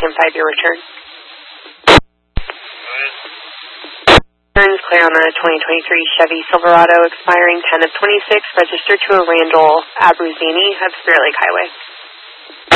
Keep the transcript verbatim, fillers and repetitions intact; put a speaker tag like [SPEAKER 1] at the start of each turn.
[SPEAKER 1] and five-year return. Turns clear on a twenty twenty-three Chevy Silverado expiring ten of twenty-six, registered to a Randall Abruzini of Spirit Lake Highway.